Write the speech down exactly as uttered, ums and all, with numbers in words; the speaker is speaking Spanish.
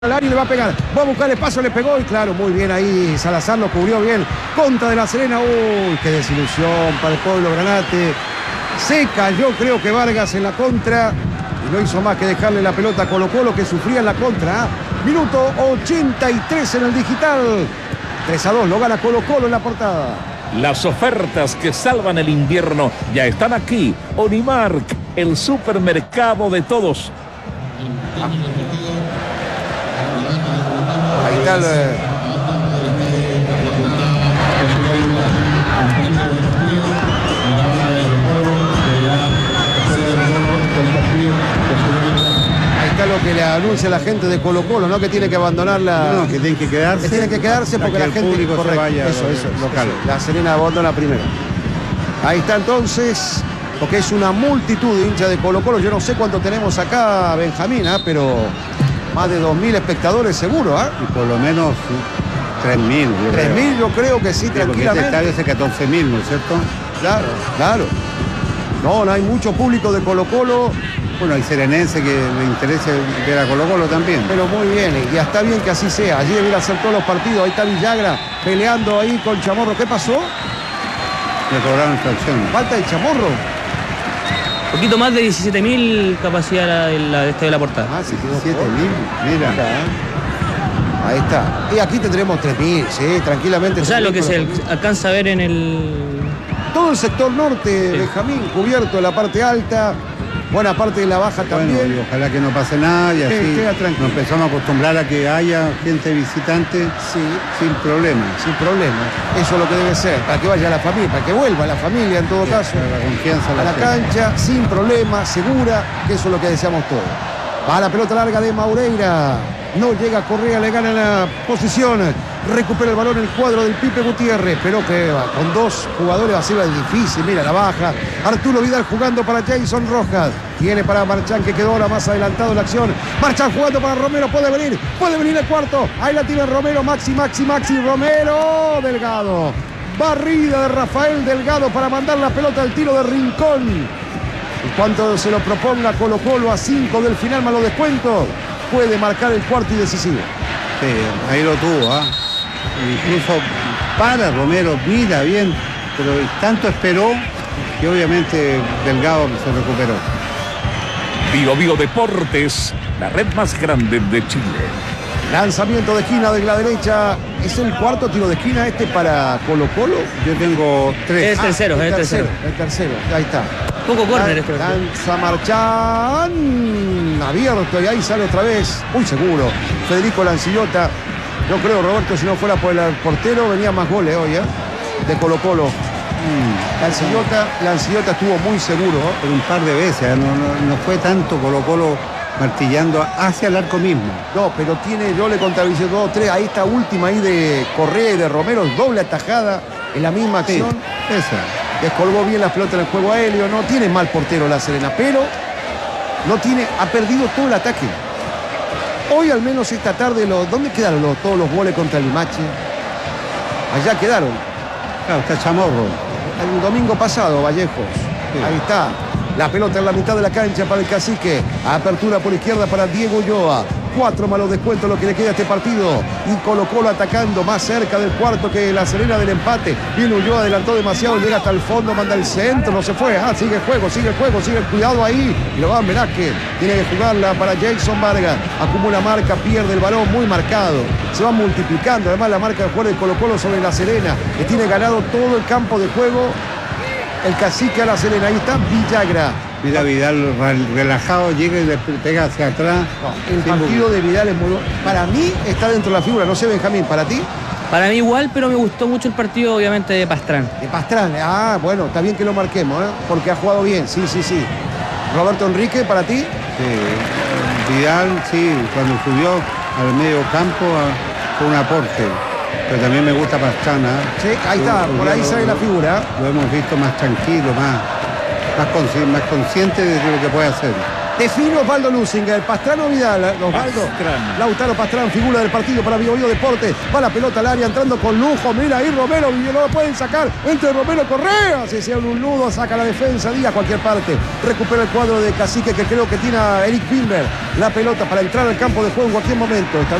al área y le va a pegar, va a buscar espacio, le pegó y claro, muy bien ahí, Salazar lo cubrió bien, contra de La Serena, uy, qué desilusión para el pueblo granate, se cayó creo que Vargas en la contra y no hizo más que dejarle la pelota a Colo Colo que sufría en la contra, ¿eh? Minuto ochenta y tres en el digital, tres a dos, lo gana Colo Colo en la portada. Las ofertas que salvan el invierno ya están aquí, Unimark, el supermercado de todos. Ahí está el... Ahí está lo que le anuncia la gente de Colo Colo, ¿no? Que tiene que abandonar la... No, que tienen que quedarse. Que tienen que quedarse porque la el gente... público correcto, se vaya eso, eso, local. eso. La Serena abandona primero. Ahí está entonces, porque es una multitud de hinchas de Colo Colo. Yo no sé cuánto tenemos acá, Benjamín, ¿eh? Pero... más de dos mil espectadores seguro, ¿ah? ¿eh? Y por lo menos tres mil. tres mil yo creo que sí, sí, tranquilamente. porque este estadio es de catorce mil, ¿no es cierto? Claro, claro. No, no hay mucho público de Colo Colo. Bueno, hay serenense que le interesa ver a Colo Colo también. Pero muy bien, y ya está bien que así sea. Allí debiera hacer todos los partidos. Ahí está Villagra peleando ahí con Chamorro. ¿Qué pasó? Le cobraron infracción. Falta el Chamorro. Un poquito más de diecisiete mil capacidad la, la, esta de la portada. Ah, sí, diecisiete mil, mira. Acá, ¿eh? Ahí está. Y aquí tendremos tres mil, sí, tranquilamente. O sea, lo que se alcanza a ver en el... Todo el sector norte, sí. Benjamín, cubierto en la parte alta, buena parte de la baja también. Bueno, y ojalá que no pase nada y Sí, así queda tranquilo. nos empezamos a acostumbrar a que haya gente visitante Sí, sin problema. sin problema. Eso es lo que debe ser, para que vaya la familia, para que vuelva la familia en todo caso. Para la confianza A la gente. cancha, sin problema, segura, que eso es lo que deseamos todos. Va la pelota larga de Maureira. No llega Correa, le gana la posición. Recupera el balón el cuadro del Pipe Gutiérrez. Pero que va con dos jugadores así va difícil. Mira la baja. Arturo Vidal jugando para Jason Rojas. Tiene para Marchán que quedó ahora más adelantado en la acción. Marchán jugando para Romero. Puede venir. Puede venir el cuarto. Ahí la tiene Romero. Maxi, Maxi, Maxi. Romero. Delgado. Barrida de Rafael Delgado para mandar la pelota al tiro de Rincón. En cuanto se lo proponga Colo Colo a cinco del final más los descuentos, puede marcar el cuarto y decisivo. Sí, ahí lo tuvo, ¿ah? Incluso para Romero, mira bien, pero tanto esperó que obviamente Delgado se recuperó. Bio Bio Deportes, la red más grande de Chile. Lanzamiento de esquina de la derecha. ¿Es el cuarto tiro de esquina este para Colo Colo? Yo tengo tres. Es tercero, Ah, es el tercero. El tercero, ahí está. Poco córner este. Lanza Marchán. Abierto y ahí sale otra vez. Muy seguro. Federico Lancillota. Yo creo, Roberto, si no fuera por el portero, venía más goles hoy, ¿eh? De Colo Colo. Mm. Lancillota, Lancillota estuvo muy seguro, ¿eh? Pero un par de veces, ¿eh? no, no, no fue tanto Colo Colo martillando hacia el arco mismo. No, pero tiene, yo le contabilicé dos, tres. Ahí esta última ahí de Correa y de Romero, doble atajada en la misma acción. Sí, esa. Descolgó bien las pelotas en el juego aéreo. No tiene mal portero La Serena, pero no tiene, ha perdido todo el ataque. Hoy al menos esta tarde, lo, ¿dónde quedaron los, todos los goles contra el Limache? Allá quedaron. Claro, está Chamorro. El domingo pasado, Vallejos. Sí. Ahí está. La pelota en la mitad de la cancha para el Cacique. Apertura por izquierda para Diego Ulloa. Cuatro malos descuentos lo que le queda a este partido. Y Colo Colo atacando más cerca del cuarto que La Serena del empate. Viene Ulloa, adelantó demasiado, llega hasta el fondo, manda el centro, no se fue. Ah, sigue el juego, sigue el juego, sigue el cuidado ahí. Y lo va a Velázquez. Tiene que jugarla para Jason Vargas. Acumula marca, pierde el balón, muy marcado. Se va multiplicando. Además la marca del jugador de Colo Colo sobre La Serena, que tiene ganado todo el campo de juego. El Cacique a La Serena, ahí está Villagra. Mira Vidal relajado, llega y le pega hacia atrás. No, el partido de Vidal es muy bueno. Para mí está dentro de la figura, no sé, Benjamín, ¿para ti? Para mí igual, pero me gustó mucho el partido, obviamente, de Pastrán. De Pastrán, ah, bueno, está bien que lo marquemos, ¿eh? Porque ha jugado bien, sí, sí, sí. Roberto Enrique, ¿para ti? Sí. Vidal, sí, cuando subió al medio campo fue un aporte. Pero también me gusta Pastrana. Sí, ahí está, por ahí sale la figura. Lo hemos visto más tranquilo, más, más, consci más consciente de lo que puede hacer. Define Osvaldo Lusinger, Pastrano Vidal, Osvaldo, Pastrano. Lautaro Pastrano, figura del partido para Bio Bio Deporte, va la pelota al área entrando con lujo, mira ahí Romero, no lo pueden sacar, entre Romero Correa, si sea un nudo, saca la defensa, Díaz cualquier parte, recupera el cuadro de Cacique que creo que tiene a Eric Bimber, la pelota para entrar al campo de juego en cualquier momento.